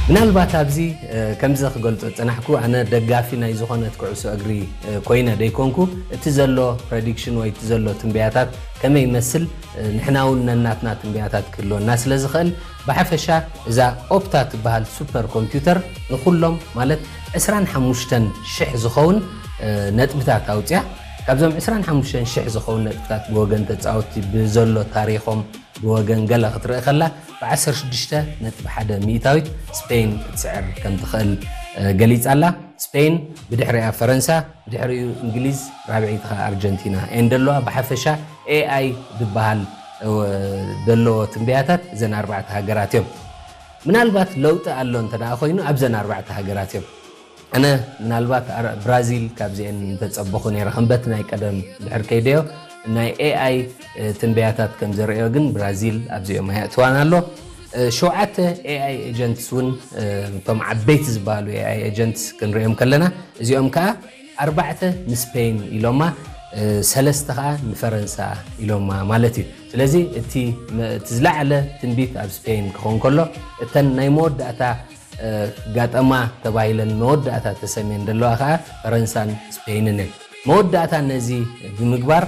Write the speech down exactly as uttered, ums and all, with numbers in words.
ምናልባት ኣብዚ ከምዚ ክገልጾ ጽናሕኩ ኣነ ደጋፊ ናይ ዝኾነት ኩዕሶ እግሪ ኮይነ ደይኮንኩ እቲ ዘሎ ፕሬዲክሽን ወይ እቲ ዘሎ ትንበያታት ከመይ ይመስል ንሕና እውን ነናትና ትንበያታት ክህልወና ስለ ዝኽእል ብሓፈሻ እዛ ኦፕታ ትበሃል ሱፐር ኮምፒውተር ንኹሎም ማለት عشرين وخمسة شح ዝኸውን ነጥብታት ኣውፅያ ካብዞም عشرين وخمسة شح ዝኸውን ነጥብታት ብወገን ተጻወቲ ብዘሎ ታሪኾም ብወገን ገለ ክትርኢ ከላ ب16 ነጥብ ሓደ ሚእታዊት ስፔን ትስዕር ከም ትኽእል ገሊጻ ኣላ ስፔን ብድሕሪኣ ፈረንሳ ብድሕሪኡ እንግሊዝ ራብዒት ኣርጀንቲና እን ደለዋ ብሓፈሻ ኤአይ ዝበሃል ደለዎ ትንበያታት እዘን ኣርባዕተ ሃገራት እዮም ምናልባት ለውጢ ኣሎ እንተደኣ ኮይኑ ኣብዘን ኣርባዕተ ሃገራት እዮም أنا من البات برازيل كابزين تتصبخوا نير خنبت ناي قدم دحر كيديو ناي إيه آي تنبياتات كم زريو جن برازيل أبزيو ما يأتوان له شوعة إيه آي ايجنتس ون طم عبيت زبالو إيه آي ايجنتس كن ريهم كلنا زيهم كا أربعة نسبين إلوما سلستها نفرنسا إلوما مالتي لذي تي تزلع على تنبيت أب سبين كون كله تن ناي مود أتا قاتما تبايلن مودة تسمين دلوها فرنسان سبينن مودة نزي بمقبار